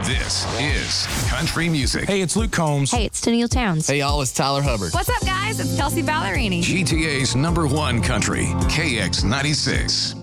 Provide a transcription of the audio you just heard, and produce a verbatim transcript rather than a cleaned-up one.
This is country music. Hey, it's Luke Combs. Hey, it's Tennille Towns. Hey, y'all, it's Tyler Hubbard. What's up, guys? It's Kelsey Ballerini. G T A's number one country, K X ninety-six.